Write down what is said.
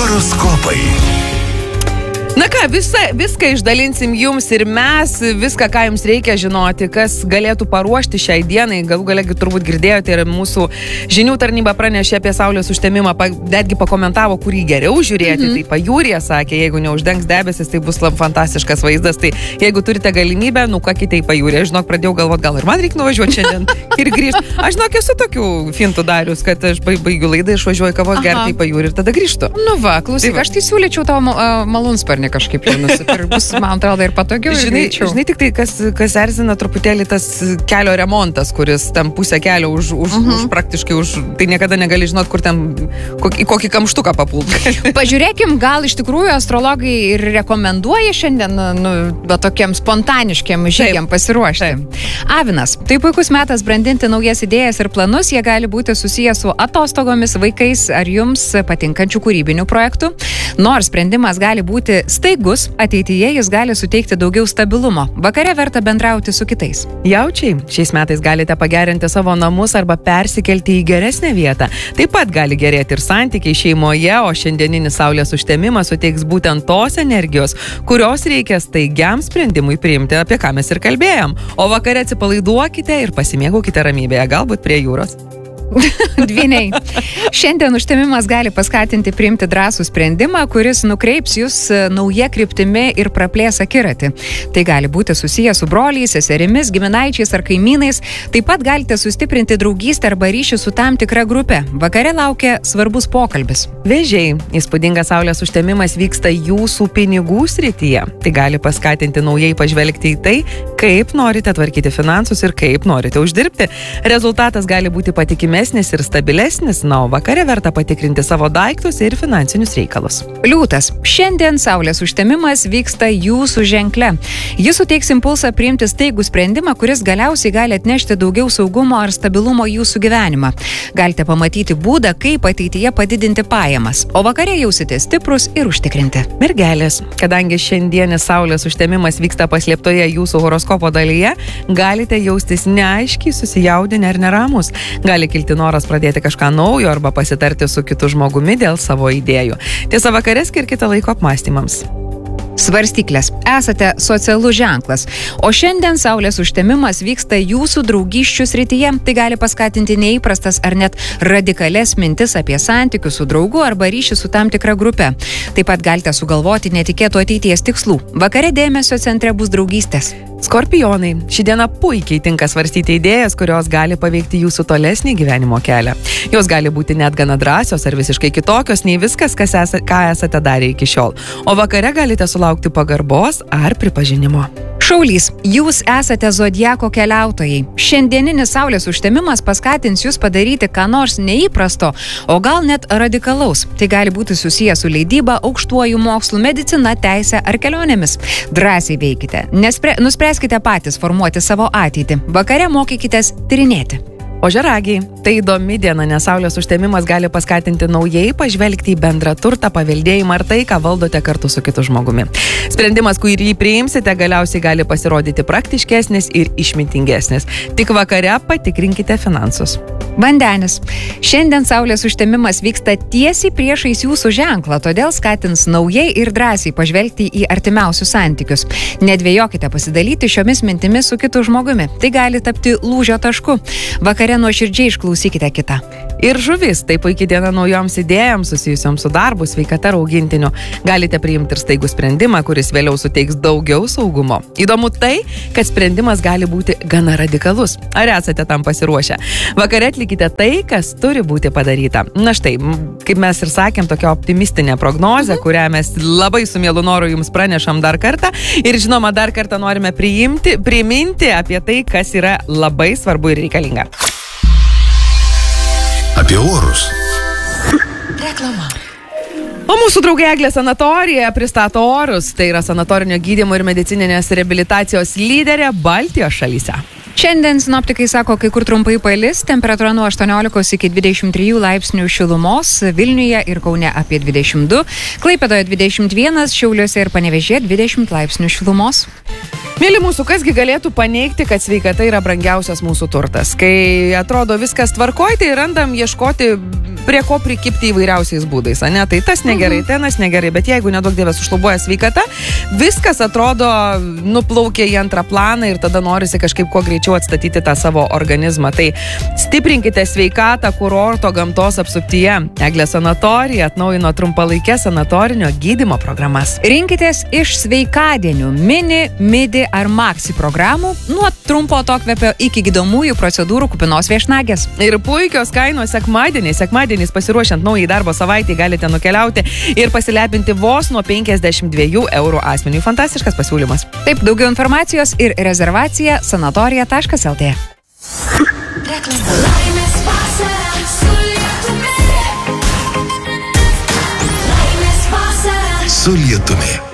Horoskopai. Na ką, viską išdalinsim jums ir mes, viską, ką jums reikia žinoti, kas galėtų paruošti šiai dienai. Galų gale turbūt girdėjote ir mūsų žinių tarnyba pranešė apie saulės užtemimą, netgi pakomentavo, kurį geriau žiūrėti. Tai pajūrė sakė, jeigu neuždengs debesis, tai bus fantastiškas vaizdas. Tai jeigu turite galimybę, nukakite į pajūrę. Žinok, pradėjau galvoti, gal ir man reikia nuvažiuoti šiandien ir grįžti. Aš žinok, esu tokių fintų darius, kad aš baigiu laidą, išvažiuoju kavos gerti į pajūrį ir tada grįžtu. Nu va, klausyk, aš tai siūlyčiau tavo malūnsparnį kažkaip jau nusipirkus, man atrodo, ir patogiau. Žinai tik tai, kas erzina truputėlį tas kelio remontas, kuris tam pusę kelio praktiškai tai niekada negali žinot, kur ten, į kokį kamštuką papult. Pažiūrėkim, gal iš tikrųjų astrologai ir rekomenduoja šiandien, tokiam spontaniškiam žygiam pasiruošti. Avinas, tai puikus metas brandinti naujas idėjas ir planus, jie gali būti susiję su atostogomis, vaikais ar jums patinkančių kūrybinių projektų. Nors sprendimas gali būti staigus, ateityje jis gali suteikti daugiau stabilumo. Vakare verta bendrauti su kitais. Jaučiai, šiais metais galite pagerinti savo namus arba persikelti į geresnę vietą. Taip pat gali gerėti ir santykiai šeimoje, o šiandieninis saulės užtemimas suteiks būtent tos energijos, kurios reikia staigiam sprendimui priimti, apie ką mes ir kalbėjom. O vakare atsipalaiduokite ir pasimėgaukite ramybėje, galbūt prie jūros. Dvyniai. Šiandien užtemimas gali paskatinti priimti drąsų sprendimą, kuris nukreips jūs nauja kryptimi ir praplės akiratį. Tai gali būti susiję su broliais, seserimis, giminaičiais ar kaimynais. Taip pat galite sustiprinti draugystę arba ryšį su tam tikra grupe. Vakare laukia svarbus pokalbis. Vėžiai. Įspūdingas saulės užtemimas vyksta jūsų pinigų srityje. Tai gali paskatinti naujai pažvelgti į tai, kaip norite tvarkyti finansus ir kaip norite uždirbti. Rezultatas gali būti patikimesnis ir stabilesnis, o vakare verta patikrinti savo daiktus ir finansinius reikalus. Liūtas. Šiandien saulės užtemimas vyksta jūsų ženkle. Jis suteiks impulsą priimti staigų sprendimą, kuris galiausiai gali atnešti daugiau saugumo ar stabilumo jūsų gyvenimą. Galite pamatyti būdą, kaip ateityje padidinti pajamas, o vakare jausite stiprus ir užtikrinti. Mergelės. Kadangi šiandienis saulės užtemimas vyksta paslėptoje jūsų horoskopo dalyje, galite jaustis neaiškiai, susijaudinę ir neramus. Gali kilti noras pradėti kažką naujo arba pasitarti su kitu žmogumi dėl savo idėjų. Tiesa, vakare skirkite laiko apmąstymams. Svarstyklės. Esate socialus ženklas, o šiandien saulės užtemimas vyksta jūsų draugysčių srityje. Tai gali paskatinti neįprastas ar net radikales mintis apie santykius su draugu arba ryšį su tam tikra grupe. Taip pat galite sugalvoti netikėtų ateities tikslų. Vakare dėmesio centre bus draugystės. Skorpionai. Ši diena puikiai tinka svarstyti idėjas, kurios gali paveikti jūsų tolesnį gyvenimo kelią. Jos gali būti net gana drąsios ar visiškai kitokios nei viskas, ką esate darę iki šiol. O vakare galite sulaukti pagarbos ar pripažinimo. Šaulys, jūs esate zodiako keliautojai. Šiandieninis saulės užtemimas paskatins jūs padaryti ką nors neįprasto, o gal net radikalaus. Tai gali būti susiję su leidyba, aukštuoju mokslu, medicina, teise ar kelionėmis. Drąsiai veikite. Nuspręskite patys formuoti savo ateitį. Vakare mokykitės tyrinėti. Ožiaragiai. Tai įdomi diena, nes saulės užtemimas gali paskatinti naujai pažvelgti į bendrą turtą, paveldėjimą ar tai, ką valdote kartu su kitu žmogumi. Sprendimas, kurį priimsite, galiausiai gali pasirodyti praktiškesnis ir išmintingesnis. Tik vakare patikrinkite finansus. Vandenis. Šiandien saulės užtemimas vyksta tiesiai priešais jūsų ženklą, todėl skatins naujai ir drąsiai pažvelgti į artimiausius santykius. Nedvejokite pasidalyti šiomis mintimis su kitu žmogumi. Tai gali tapti lūžio tašku. Vakare nuoširdžiai išklausykite kitą. Ir žuvis. Tai puikiai diena naujoms idėjams susijusioms su darbu, sveikata ar augintiniu. Galite priimti ir staigų sprendimą, kuris vėliau suteiks daugiau saugumo. Įdomu tai, kad sprendimas gali būti gana radikalus. Ar esate tam pasiruošę? Vakare atlikite tai, kas turi būti padaryta. Na štai, kaip mes ir sakėm, tokia optimistinė prognozė, kurią mes labai su mielu noru jums pranešam dar kartą. Ir žinoma, dar kartą norime priminti apie tai, kas yra labai svarbu ir reikalinga. Apie orus. Reklama. O mūsų draugė Eglė Sanatorija pristato orus. Tai yra sanatorinio gydymo ir medicininės reabilitacijos lyderė Baltijos šalyse. Šiandien sinoptikai sako, kai kur trumpai palis, temperatūra nuo 18 iki 23 laipsnių šilumos, Vilniuje ir Kaune apie 22, Klaipėdoje 21, Šiauliuose ir Panevėžyje 20 laipsnių šilumos. Mėly mūsų, kasgi galėtų paneigti, kad sveikata yra brangiausias mūsų turtas. Kai atrodo viskas tvarkoj, tai randam ieškoti prie ko prikipti įvairiausiais būdais, ne? Tai tas negerai, tenas negerai, bet jeigu nedaug dievės užšlubuoja sveikata, viskas atrodo nuplaukia į antrą planą ir tada norisi kažkaip kuo greičiau atstatyti tą savo organizmą. Tai stiprinkite sveikatą kurorto gamtos apsuptyje. Eglės sanatorija atnaujino trumpalaikės sanatorinio gydymo programas. Rinkitės iš sveikadienių mini, midi ar maxi programų nuo trumpo atokvėpio iki gydomųjų procedūrų kupinos viešnagės. Ir puikios kainos sekmadieniais pasiruošiant naujai darbo savaitį galite nukeliauti ir pasilepinti vos nuo 52 eurų asmeniui. Fantastiškas pasiūlymas. Taip, daugiau informacijos ir rezervacija sanatorija.lt. Su lietumi.